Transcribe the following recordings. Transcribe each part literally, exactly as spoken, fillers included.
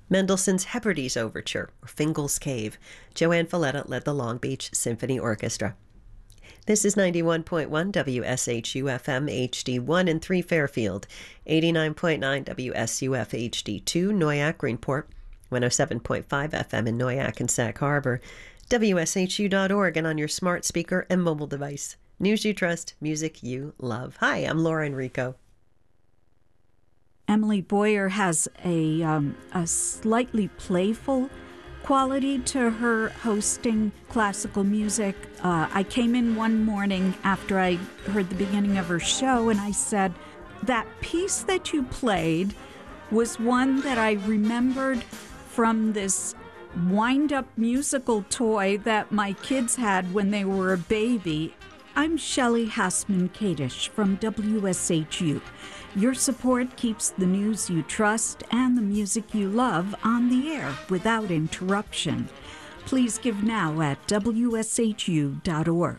Mendelssohn's Hebrides Overture, or Fingal's Cave. Joanne Falletta led the Long Beach Symphony Orchestra. This is ninety-one point one W S H U F M H D one in three Fairfield, eighty-nine point nine W S U F H D two Noyac Greenport, one oh seven point five F M in Noyac and Sac Harbor, W S H U dot org, and on your smart speaker and mobile device. News you trust, music you love. Hi, I'm Laura Enrico. Emily Boyer has a, um, a slightly playful quality to her hosting classical music. Uh, I came in one morning after I heard the beginning of her show, and I said, that piece that you played was one that I remembered from this wind-up musical toy that my kids had when they were a baby. I'm Shelley Hassman-Kadish from W S H U. Your support keeps the news you trust and the music you love on the air without interruption. Please give now at W S H U dot org.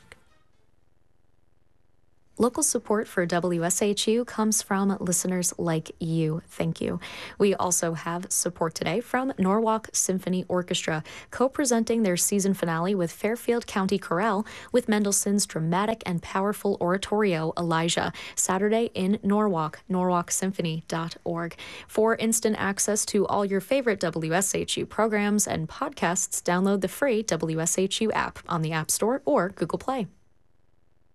Local support for W S H U comes from listeners like you. Thank you. We also have support today from Norwalk Symphony Orchestra, co-presenting their season finale with Fairfield County Chorale with Mendelssohn's dramatic and powerful oratorio, Elijah, Saturday in Norwalk, norwalk symphony dot org. For instant access to all your favorite W S H U programs and podcasts, download the free W S H U app on the App Store or Google Play.